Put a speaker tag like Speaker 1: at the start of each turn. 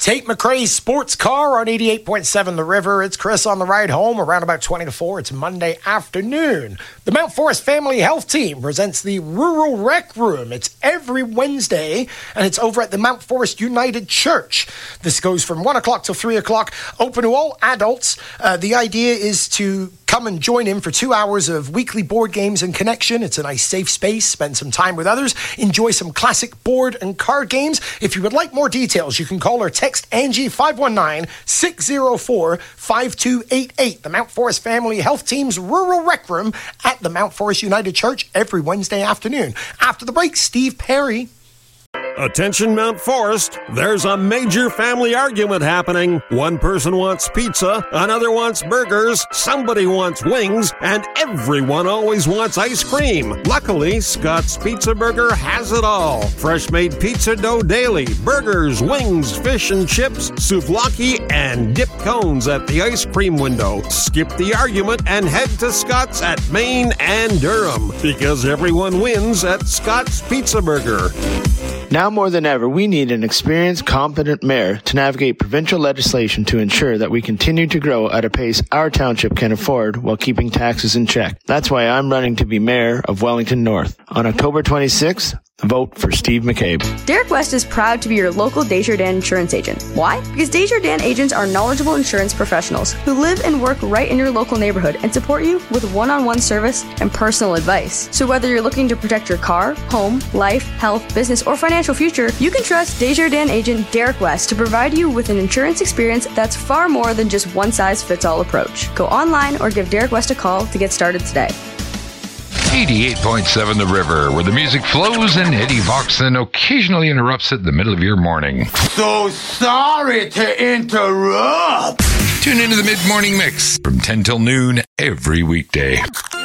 Speaker 1: Tate McRae's Sports Car on 88.7 The River. It's Chris on the ride home around about 20 to 4. It's Monday afternoon. The Mount Forest Family Health Team presents the Rural Rec Room. It's every Wednesday, and it's over at the Mount Forest United Church. This goes from 1 o'clock till 3 o'clock, open to all adults. The idea is to come and join in for 2 hours of weekly board games and connection. It's a nice safe space. Spend some time with others. Enjoy some classic board and card games. If you would like more details, you can call or text Angie 519-604-5288. The Mount Forest Family Health Team's Rural Rec Room at the Mount Forest United Church every Wednesday afternoon. After the break, Steve Perry.
Speaker 2: Attention Mount Forest, there's a major family argument happening. One person wants pizza, another wants burgers, somebody wants wings, and everyone always wants ice cream. Luckily, Scott's Pizza Burger has it all. Fresh made pizza dough daily, burgers, wings, fish and chips, souvlaki, and dip cones at the ice cream window. Skip the argument and head to Scott's at Main and Durham, because everyone wins at Scott's Pizza Burger.
Speaker 3: Now more than ever, we need an experienced, competent mayor to navigate provincial legislation to ensure that we continue to grow at a pace our township can afford while keeping taxes in check. That's why I'm running to be mayor of Wellington North. On October 26th, vote for Steve McCabe.
Speaker 4: Derek West is proud to be your local Desjardins insurance agent. Why? Because Desjardins agents are knowledgeable insurance professionals who live and work right in your local neighborhood and support you with one-on-one service and personal advice. So whether you're looking to protect your car, home, life, health, business, or financial future, you can trust Desjardins agent Derek West to provide you with an insurance experience that's far more than just one-size-fits-all approach. Go online or give Derek West a call to get started today.
Speaker 5: 88.7 The River, where the music flows and Eddie Voxon occasionally interrupts it in the middle of your morning.
Speaker 6: So sorry to interrupt.
Speaker 5: Tune into the Mid-Morning Mix from 10 till noon every weekday.